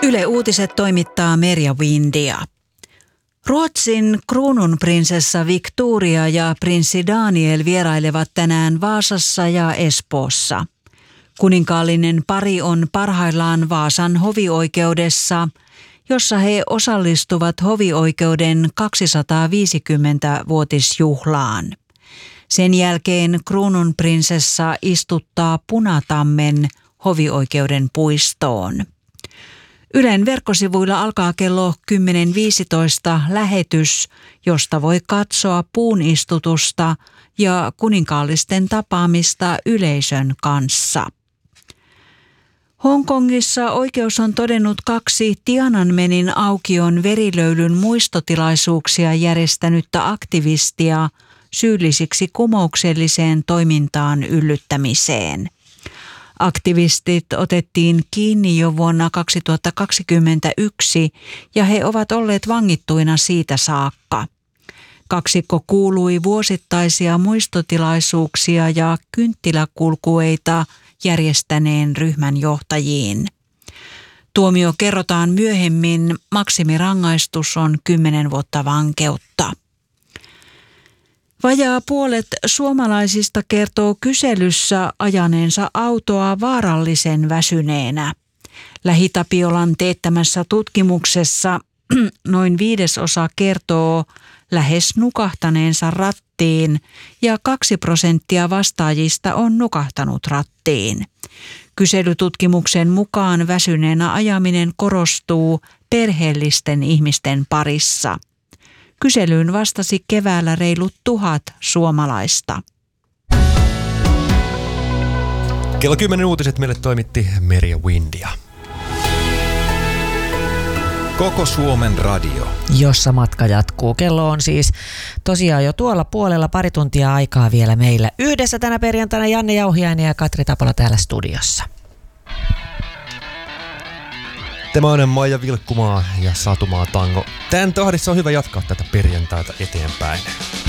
Yle Uutiset toimittaa Merja Windia. Ruotsin kruununprinsessa Victoria ja prinssi Daniel vierailevat tänään Vaasassa ja Espoossa. Kuninkaallinen pari on parhaillaan Vaasan hovioikeudessa, jossa he osallistuvat hovioikeuden 250-vuotisjuhlaan. Sen jälkeen kruununprinsessa istuttaa Punatammen hovioikeuden puistoon. Ylen verkkosivuilla alkaa kello 10.15 lähetys, josta voi katsoa puun istutusta ja kuninkaallisten tapaamista yleisön kanssa. Hongkongissa oikeus on todennut 2 Tiananmenin aukion verilöylyn muistotilaisuuksia järjestänyttä aktivistia syyllisiksi kumoukselliseen toimintaan yllyttämiseen. Aktivistit otettiin kiinni jo vuonna 2021 ja he ovat olleet vangittuina siitä saakka. Kaksikko kuului vuosittaisia muistotilaisuuksia ja kynttiläkulkueita järjestäneen ryhmän johtajiin. Tuomio kerrotaan myöhemmin, maksimirangaistus on 10 vuotta vankeutta. Vajaa puolet suomalaisista kertoo kyselyssä ajaneensa autoa vaarallisen väsyneenä. LähiTapiolan teettämässä tutkimuksessa noin 1/5 kertoo lähes nukahtaneensa rattiin ja 2% vastaajista on nukahtanut rattiin. Kyselytutkimuksen mukaan väsyneenä ajaminen korostuu perheellisten ihmisten parissa. Kyselyyn vastasi keväällä reilut 1000 suomalaista. Kello 10 uutiset meille toimitti Merja Windia. Koko Suomen radio. Jossa matka jatkuu. Kello on siis tosiaan jo tuolla puolella, pari tuntia aikaa vielä meillä. Yhdessä tänä perjantaina Janne Jauhiainen ja Katri Tapola täällä studiossa. Tämä on Maija Vilkkumaa ja Satumaa Tango. Tän tahdissa on hyvä jatkaa tätä perjantaita eteenpäin.